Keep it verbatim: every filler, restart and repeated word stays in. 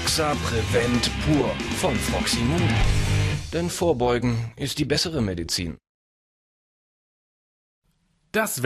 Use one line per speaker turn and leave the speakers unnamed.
Axa Prevent Pur von Froximum. Denn Vorbeugen ist die bessere Medizin.
Das